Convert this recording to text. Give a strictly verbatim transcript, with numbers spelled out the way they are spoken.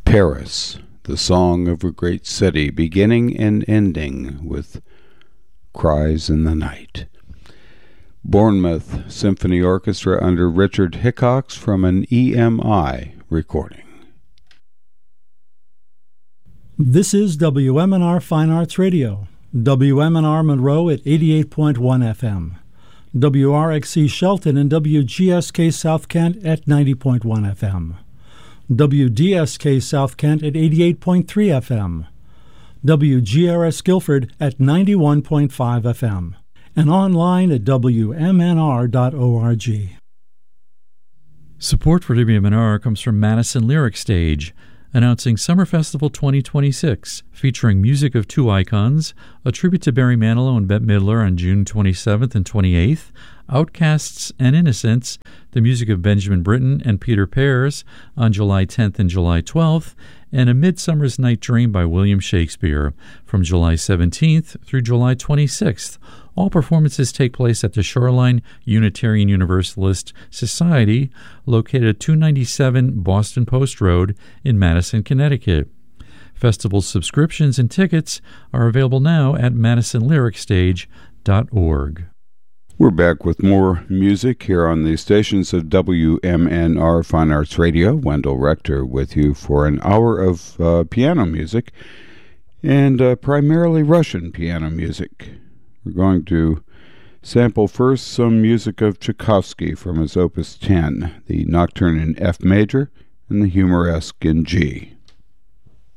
Paris, the song of a great city, beginning and ending with cries in the night. Bournemouth Symphony Orchestra under Richard Hickox from an E M I recording. This is W M N R Fine Arts Radio, W M N R Monroe at eighty-eight point one F M, W R X C Shelton and W G S K South Kent at ninety point one F M, W D S K South Kent at eighty-eight point three F M, W G R S Guilford at ninety-one point five F M, and online at W M N R dot org. Support for W M N R comes from Madison Lyric Stage, announcing Summer Festival twenty twenty-six, featuring music of two icons, a tribute to Barry Manilow and Bette Midler on June twenty-seventh and twenty-eighth, Outcasts and Innocents, the music of Benjamin Britten and Peter Pears on July tenth and July twelfth, and A Midsummer's Night Dream by William Shakespeare from July seventeenth through July twenty-sixth. All performances take place at the Shoreline Unitarian Universalist Society, located at two ninety-seven Boston Post Road in Madison, Connecticut. Festival subscriptions and tickets are available now at madison lyric stage dot org. We're back with more music here on the stations of W M N R Fine Arts Radio. Wendell Rector with you for an hour of uh, piano music, and uh, primarily Russian piano music. We're going to sample first some music of Tchaikovsky from his Opus ten, the Nocturne in F major and the Humoresque in G.